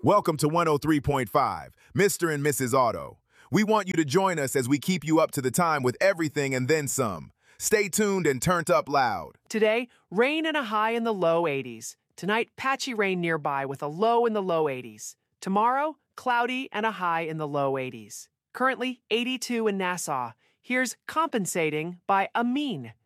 Welcome to 103.5, Mr. and Mrs. Auto. We want you to join us as we keep you up to the time with everything and then some. Stay tuned and turned up loud. Today, rain and a high in the low 80s. Tonight, patchy rain nearby with a low in the low 80s. Tomorrow, cloudy and a high in the low 80s. Currently, 82 in Nassau. Here's Compensating by Amin.